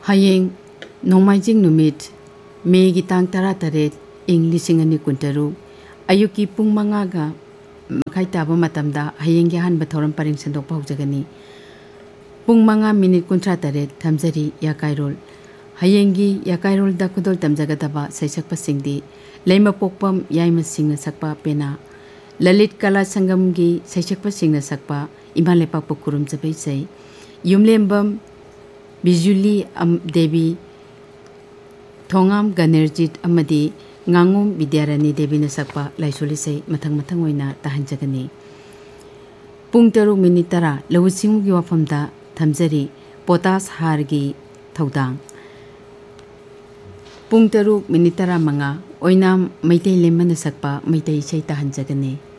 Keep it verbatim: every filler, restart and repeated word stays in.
Hayeng Nomaijing Numit Megi Tang Tara Taret Ing Lising Ani Kuntaru Ayuki Pung Mangaga Makai Taba Matamda Hayeng Yahan Bathoram Paring Sandok Paujagani Pung Manga Minute Kuntra Taret Tamzari Yakairol Hayengi Yakairol Da Kudol Tamjagataba Saisak Pasingdi Lema Pokpam Yaima Singha Sakpa Pena Lalit Kala Sangamgi Saisak Pasingha Sakpa Imalepa Pokurum Jabai Sai Yumlembam Bijuli Am Devi Thongam Ganerjit Amadi Ngangum Bidyarani Devi Nasakpa Laisulisai Matang Matang Oina Tahanjagani Pung Taru Minitara Lawusingu Wafamda Tamzari Potas Hargi Thaudang Pung Taru Minitara Manga Oinam Maitei Lemana Sakpa Maitei Sai Tahanjagani